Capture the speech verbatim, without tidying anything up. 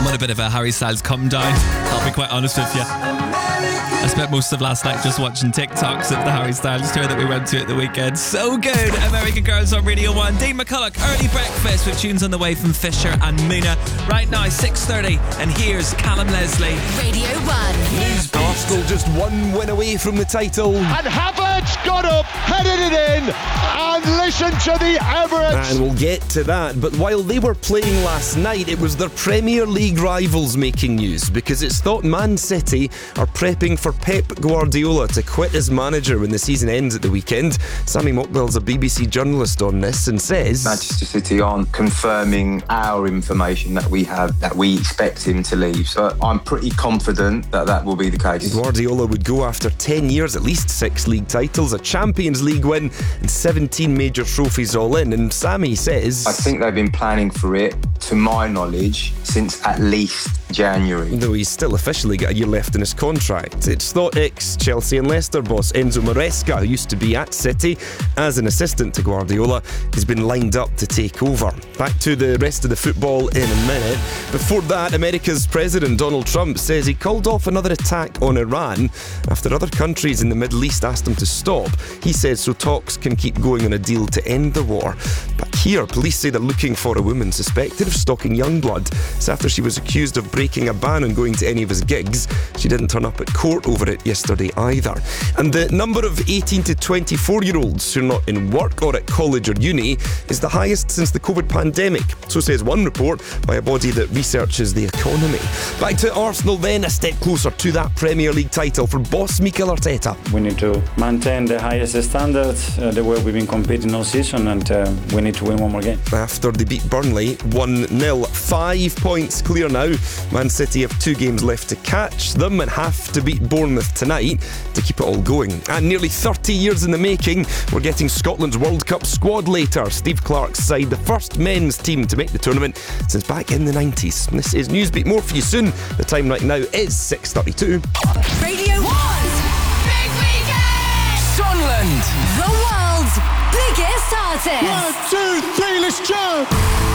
I'm on a bit of a Harry Styles come down, I'll be quite honest with you. I spent most of last night just watching TikToks of the Harry Styles tour that we went to at the weekend. So good. American Girls on Radio one. Dean McCulloch, Early Breakfast with tunes on the way from Fisher and Muna. Right now, six thirty, and here's Callum Leslie. Radio one. News Arsenal just one win away from the title. And Havertz got up, headed it in, and listen to the Emirates. And we'll get to that. But while they were playing last night, it was their Premier League rivals making news, because it's thought Man City are prepping for Pep Guardiola to quit as manager when the season ends at the weekend. Sammy Mockwell's a B B C journalist on this and says Manchester City aren't confirming our information that we have, that we expect him to leave. So I'm pretty confident that that will be the case. Guardiola would go after ten years, at least six league titles, a Champions League win and seventeen major trophies all in. And Sammy says I think they've been planning for it, to my knowledge, since at least January. Though he's still officially got a year left in his contract. It's thought ex-Chelsea and Leicester boss Enzo Maresca, who used to be at City as an assistant to Guardiola, has been lined up to take over. Back to the rest of the football in a minute. Before that, America's President Donald Trump says he called off another attack on Iran after other countries in the Middle East asked him to stop. He says so talks can keep going on a deal to end the war. But here, police say they're looking for a woman suspected of stalking Youngblood. It's after she was accused of breaking a ban on going to any of his gigs. She didn't turn up at court over it yesterday either. And the number of eighteen to twenty-four year olds who are not in work or at college or uni is the highest since the COVID pandemic. So says one report by a body that researches the economy. Back to Arsenal then, a step closer to that Premier League title for boss Mikel Arteta. We need to maintain the highest standards, uh, the way we've been competing all season, and uh, we need to win one more game. After they beat Burnley one nil, five points clear now. Man City have two games left to catch them and have to beat Bournemouth tonight to keep it all going. And nearly thirty years in the making, we're getting Scotland's World Cup squad later. Steve Clarke's side, the first men's team to make the tournament since back in the nineties. This is Newsbeat. More for you soon. The time right now is six thirty-two. Radio one's Big Weekend! Sunland, The world's biggest artist. One, two, three, let's jump!